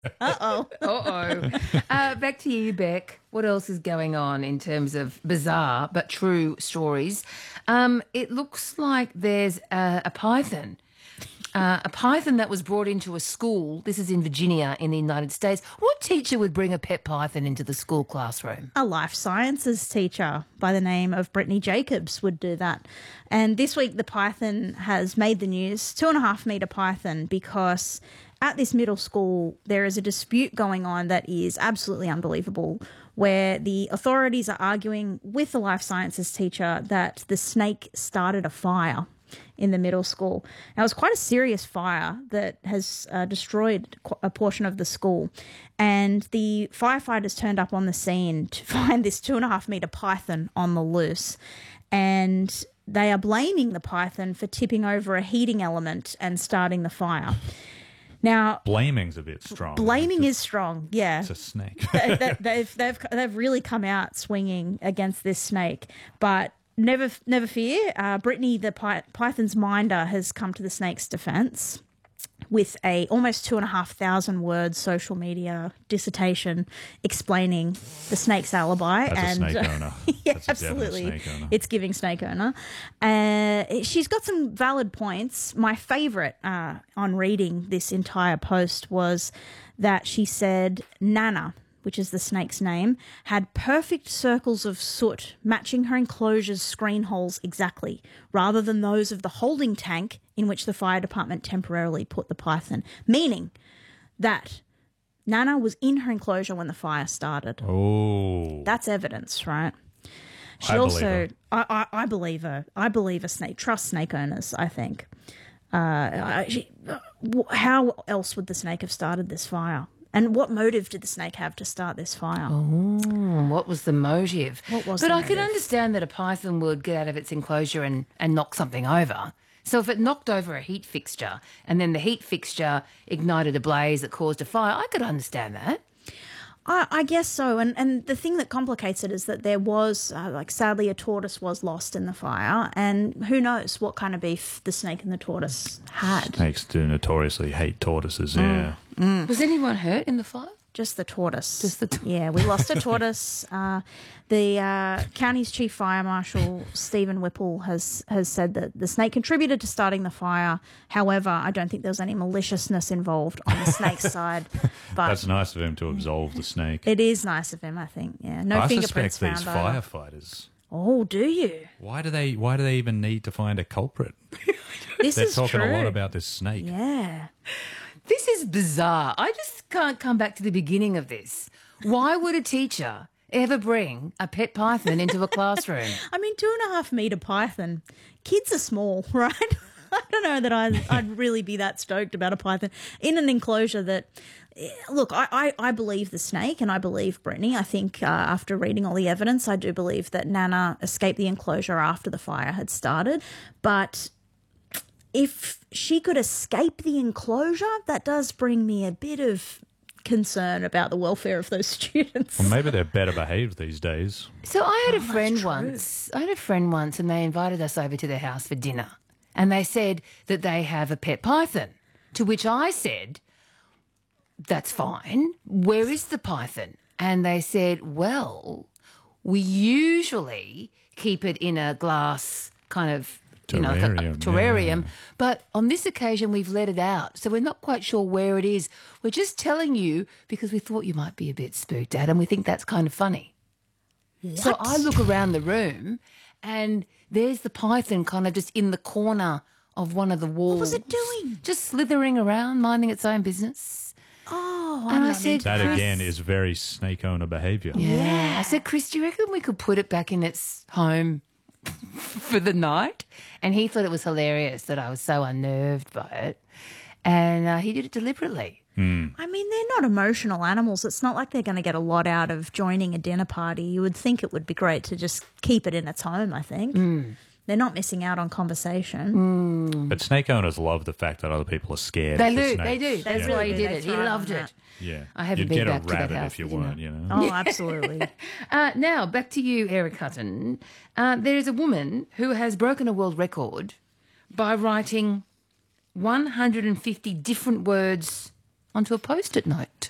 Uh-oh. Back to you, Beck. What else is going on in terms of bizarre but true stories? It looks like there's a python. A python that was brought into a school. This is in Virginia in the United States. What teacher would bring a pet python into the school classroom? A life sciences teacher by the name of Brittany Jacobs would do that. And this week the python has made the news, 2.5 metre python, because at this middle school there is a dispute going on that is absolutely unbelievable, where the authorities are arguing with the life sciences teacher that the snake started a fire in the middle school. Now, it was quite a serious fire that has destroyed a portion of the school, and the firefighters turned up on the scene to find this 2.5 metre python on the loose, and they are blaming the python for tipping over a heating element and starting the fire. Now, blaming's a bit strong. Blaming is strong, yeah. It's a snake. They've really come out swinging against this snake, but never fear. Brittany, the python's minder, has come to the snake's defence with a almost 2,500 word social media dissertation explaining the snake's alibi. That's a snake owner. Yeah, That's absolutely. Snake owner. It's giving snake owner. She's got some valid points. My favourite on reading this entire post was that she said Nana, which is the snake's name, had perfect circles of soot matching her enclosure's screen holes exactly, rather than those of the holding tank in which the fire department temporarily put the python, meaning that Nana was in her enclosure when the fire started. Oh. That's evidence, right? She I also, believe her. I believe her. I believe a snake. Trust snake owners, I think. How else would the snake have started this fire? And what motive did the snake have to start this fire? What was the motive? What was but the I could motive? understand that a python would get out of its enclosure and knock something over. So if it knocked over a heat fixture and then the heat fixture ignited a blaze that caused a fire, I could understand that. I guess so. And the thing that complicates it is that there was, sadly, a tortoise was lost in the fire. And who knows what kind of beef the snake and the tortoise had. Snakes do notoriously hate tortoises, yeah. Was anyone hurt in the fire? Just the tortoise. Just the Yeah, we lost a tortoise. The county's chief fire marshal, Stephen Whipple, has said that the snake contributed to starting the fire. However, I don't think there was any maliciousness involved on the snake's side. But That's nice of him to absolve the snake. it is nice of him, I think. Yeah, no I fingerprints suspect these found either. firefighters. Oh, do you? Why do they even need to find a culprit? This They're is talking true. a lot about this snake. Yeah. This is bizarre. I just can't come back to the beginning of this. Why would a teacher ever bring a pet python into a classroom? I mean, 2.5 metre python. Kids are small, right? I don't know that I'd really be that stoked about a python in an enclosure that... Look, I believe the snake and I believe Brittany. I think after reading all the evidence, I do believe that Nana escaped the enclosure after the fire had started. But if she could escape the enclosure, that does bring me a bit of concern about the welfare of those students. Well, maybe they're better behaved these days. So I had a friend true. once. I had a friend once, and they invited us over to their house for dinner, and they said that they have a pet python. To which I said, "That's fine. Where is the python?" And they said, "Well, we usually keep it in a glass kind of." Terrarium. But on this occasion, we've let it out. So we're not quite sure where it is. We're just telling you because we thought you might be a bit spooked, Adam. We think that's kind of funny. So I look around the room and there's the python kind of just in the corner of one of the walls. What was it doing? Just slithering around, minding its own business. Oh, And I said, That, Chris, again, is very snake owner behaviour. Yeah. I said, Chris, do you reckon we could put it back in its home for the night? And he thought it was hilarious that I was so unnerved by it. And he did it deliberately. I mean, they're not emotional animals. It's not like they're going to get a lot out of joining a dinner party. You would think it would be great to just keep it in its home, I think. They're not missing out on conversation. But snake owners love the fact that other people are scared. They of the do, snake. they do. That's really why he do. did They it. He thrive on loved that. it. Yeah. I haven't You'd been get back a to that rabbit house if you for dinner. weren't, you know. Oh, absolutely. Now, back to you, Eric Hutton. There is a woman who has broken a world record by writing 150 different words onto a Post-it note.